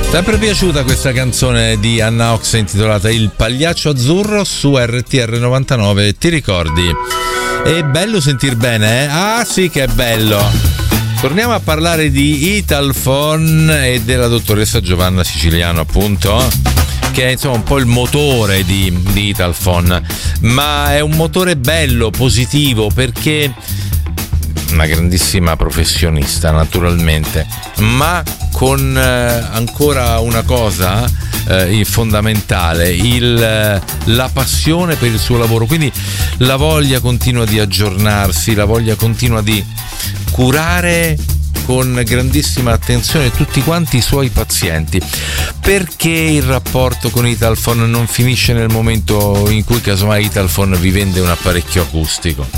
Sempre piaciuta questa canzone di Anna Ox intitolata Il Pagliaccio Azzurro su RTR 99, ti ricordi? È bello sentir bene, eh? Ah sì che è bello! Torniamo a parlare di Italfon e della dottoressa Giovanna Siciliano, appunto, che è insomma un po' il motore di Italfon, ma è un motore bello, positivo, perché una grandissima professionista naturalmente, ma con ancora una cosa fondamentale, la passione per il suo lavoro, quindi la voglia continua di aggiornarsi, la voglia continua di curare con grandissima attenzione tutti quanti i suoi pazienti. Perché il rapporto con Italfon non finisce nel momento in cui casomai Italfon vi vende un apparecchio acustico?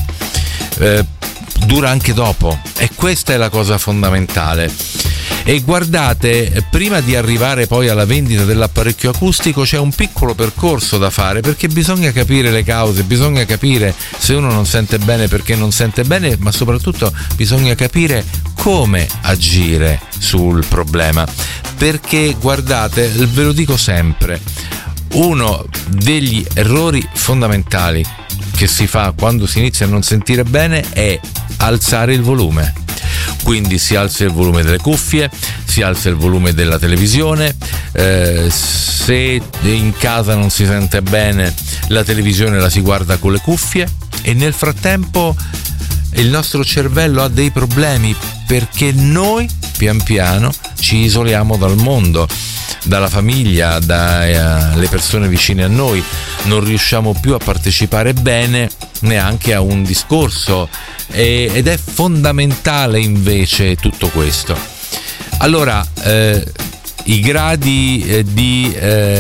Dura anche dopo, e questa è la cosa fondamentale. E guardate, prima di arrivare poi alla vendita dell'apparecchio acustico c'è un piccolo percorso da fare, perché bisogna capire le cause, bisogna capire se uno non sente bene perché non sente bene, ma soprattutto bisogna capire come agire sul problema. Perché guardate, ve lo dico sempre, uno degli errori fondamentali che si fa quando si inizia a non sentire bene è alzare il volume. Quindi si alza il volume delle cuffie, si alza il volume della televisione, se in casa non si sente bene la televisione la si guarda con le cuffie, e nel frattempo il nostro cervello ha dei problemi, perché noi pian piano ci isoliamo dal mondo, dalla famiglia, dalle persone vicine a noi, non riusciamo più a partecipare bene neanche a un discorso, ed è fondamentale invece tutto questo. Allora, i gradi di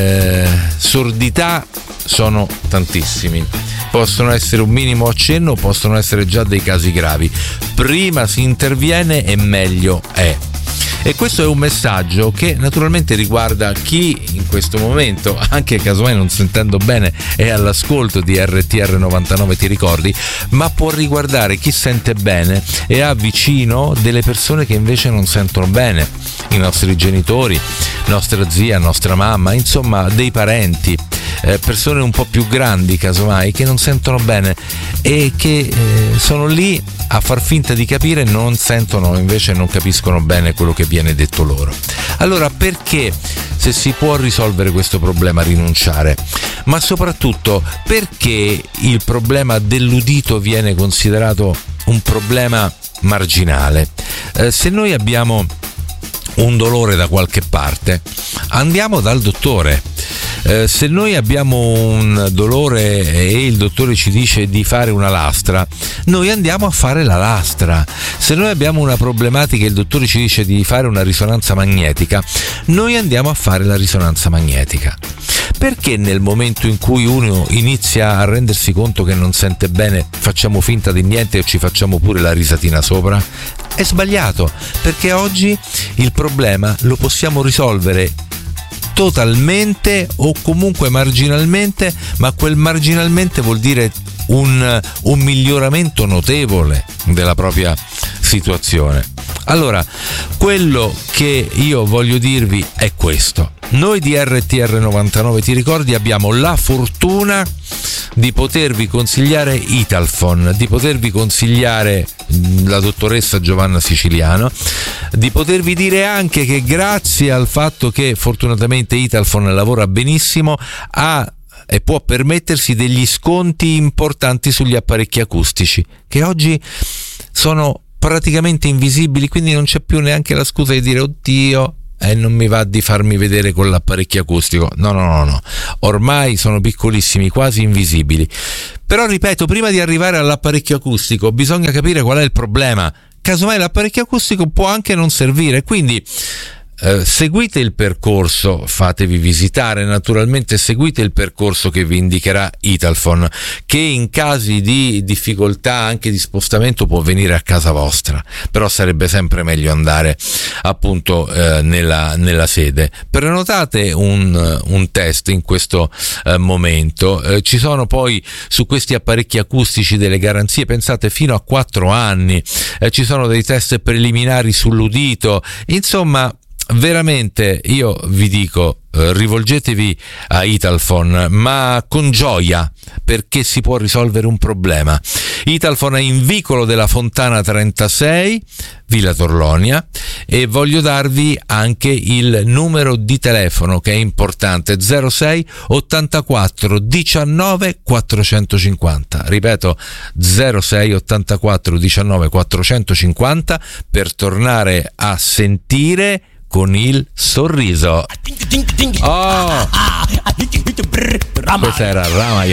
sordità sono tantissimi, possono essere un minimo accenno, possono essere già dei casi gravi. Prima si interviene e meglio è. E questo è un messaggio che naturalmente riguarda chi in questo momento, anche casomai non sentendo bene, è all'ascolto di RTR 99, ti ricordi, ma può riguardare chi sente bene e ha vicino delle persone che invece non sentono bene, i nostri genitori, nostra zia, nostra mamma, insomma dei parenti, persone un po' più grandi casomai che non sentono bene e che sono lì a far finta di capire, non sentono, invece non capiscono bene quello che viene detto loro. Allora, perché, se si può risolvere questo problema, rinunciare? Ma soprattutto, perché il problema dell'udito viene considerato un problema marginale? Se noi abbiamo un dolore da qualche parte, andiamo dal dottore. Se noi abbiamo un dolore e il dottore ci dice di fare una lastra, noi andiamo a fare la lastra. Se noi abbiamo una problematica e il dottore ci dice di fare una risonanza magnetica, noi andiamo a fare la risonanza magnetica. Perché nel momento in cui uno inizia a rendersi conto che non sente bene facciamo finta di niente e ci facciamo pure la risatina sopra? È sbagliato, perché oggi il problema lo possiamo risolvere totalmente o comunque marginalmente, ma quel marginalmente vuol dire un miglioramento notevole della propria situazione. Allora, quello che io voglio dirvi è questo: noi di RTR 99, ti ricordi, abbiamo la fortuna di potervi consigliare Italfon, di potervi consigliare la dottoressa Giovanna Siciliano, di potervi dire anche che grazie al fatto che fortunatamente Italfon lavora benissimo, ha e può permettersi degli sconti importanti sugli apparecchi acustici, che oggi sono praticamente invisibili, quindi non c'è più neanche la scusa di dire oddio, non mi va di farmi vedere con l'apparecchio acustico. No, ormai sono piccolissimi, quasi invisibili. Però ripeto, prima di arrivare all'apparecchio acustico bisogna capire qual è il problema. Casomai l'apparecchio acustico può anche non servire, quindi seguite il percorso, fatevi visitare, naturalmente seguite il percorso che vi indicherà Italfon, che in casi di difficoltà anche di spostamento può venire a casa vostra, però sarebbe sempre meglio andare appunto nella sede. Prenotate un test in questo momento, ci sono poi su questi apparecchi acustici delle garanzie, pensate fino a 4 anni, ci sono dei test preliminari sull'udito, insomma veramente io vi dico, rivolgetevi a Italphone, ma con gioia, perché si può risolvere un problema. Italphone è in Vicolo della Fontana 36, Villa Torlonia, e voglio darvi anche il numero di telefono che è importante: 06 84 19 450. Ripeto, 06 84 19 450, per tornare a sentire con il sorriso. Oh, questa era Rama